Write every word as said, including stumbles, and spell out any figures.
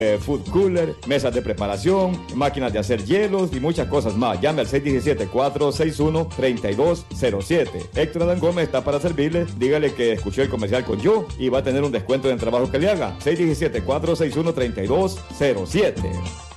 Eh, food cooler, mesas de preparación, máquinas de hacer hielos y muchas cosas más. Llame al seis uno siete, cuatro seis uno, tres dos cero siete. Héctor Adán Gómez está para servirle. Dígale que escuchó el comercial con yo y va a tener un descuento en el trabajo que le haga. seis uno siete, cuatro seis uno, tres dos cero siete.